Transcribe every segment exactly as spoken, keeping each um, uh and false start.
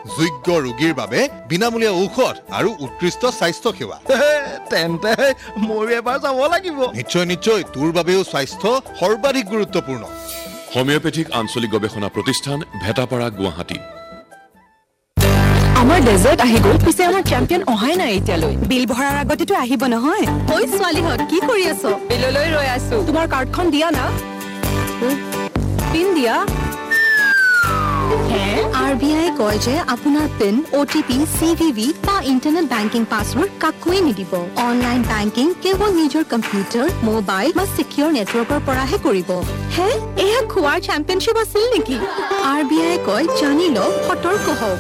যোগ্য ৰোগীৰ বাবে বিনামূলীয়া ঔষধ আৰু উৎকৃষ্ট স্বাস্থ্য সেৱা তেন্তে মই এবাৰ যাব লাগিব নিশ্চয় নিশ্চয় তোৰ বাবেও স্বাস্থ্য সৰ্বাধিক গুৰুত্বপূৰ্ণ হোমিওপ্যাথিক আঞ্চলিক গৱেষণা প্ৰতিষ্ঠান ভেটাপাৰা গুৱাহাটী আমাৰ ডেজাৰ্ট আহি গ'ল পিছে আমাৰ চ্যাম্পিয়ন অহাই নাই এতিয়ালৈ বিল ভৰাৰ আগতেতো আহিব নহয় ঐ ছোৱালীহঁত কি কৰি আছো বিললৈ ৰৈ আছো তোমাৰ কাৰ্ডখন দিয়া না পিন দিয়া হে আৰবিআই কয় যে আপোনাৰ পিন ওটিপি সিভিভি বা ইন্টাৰনেট বেংকিং পাছৱৰ্ড কাকোৱে নিদিব অনলাইন বেংকিং কেৱল নিজৰ কম্পিউটাৰ মোবাইল বা সিকিউৰ নেটৱৰ্কৰ পৰাহে কৰিব হে এয়া খোৱাৰ চ্যাম্পিয়নশ্বিপ আছিল নেকি আৰবিআই কয় জানি লওক সতৰ্ক হওক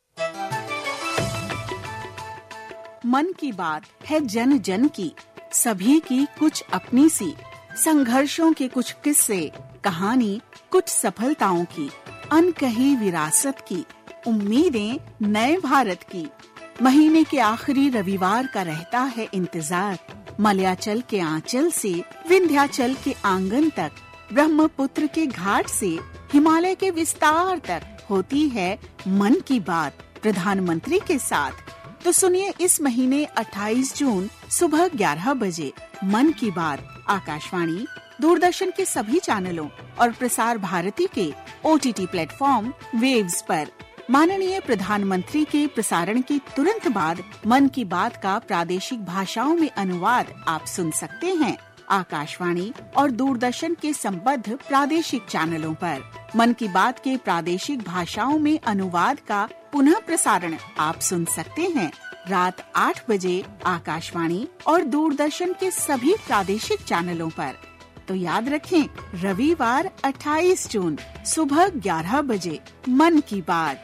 मन की बात है जन जन की सभी की कुछ अपनी सी संघर्षों के कुछ किस्से कहानी कुछ सफलताओं की अनकही विरासत की उम्मीदें नए भारत की महीने के आखिरी रविवार का रहता है इंतजार मलयाचल के आंचल से विंध्याचल के आंगन तक ब्रह्मपुत्र के घाट से हिमालय के विस्तार तक होती है मन की बात प्रधानमंत्री के साथ तो सुनिए इस महीने अट्ठाईस जून सुबह ग्यारह बजे मन की बात आकाशवाणी दूरदर्शन के सभी चैनलों और प्रसार भारती के ओटीटी प्लेटफॉर्म वेव्स पर माननीय प्रधानमंत्री के प्रसारण के तुरंत बाद मन की बात का प्रादेशिक भाषाओं में अनुवाद आप सुन सकते हैं आकाशवाणी और दूरदर्शन के संबद्ध प्रादेशिक चैनलों पर मन की बात के प्रादेशिक भाषाओं में अनुवाद का पुनः प्रसारण आप सुन सकते हैं रात आठ बजे आकाशवाणी और दूरदर्शन के सभी प्रादेशिक चैनलों पर तो याद रखें रविवार अट्ठाईस जून सुबह ग्यारह बजे मन की बात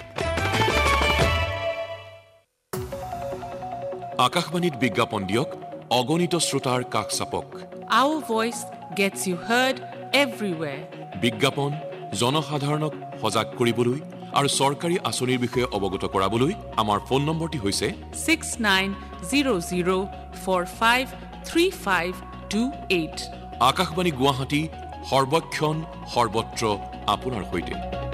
আকাশবাণীত বিজ্ঞাপন দিয়ক অগণিত শ্ৰোতাৰ কাষ চাপক Our voice gets you heard everywhere. বিজ্ঞাপন জনসাধাৰণক সজাগ কৰিবলৈ আৰু চৰকাৰী আঁচনিৰ বিষয়ে অৱগত কৰাবলৈ আমাৰ ফোন নম্বৰটি হৈছে six nine zero zero four five three five two eight. Akashvani Guwahati সৰ্বক্ষণ সৰ্বত্ৰ আপোনাৰ সৈতে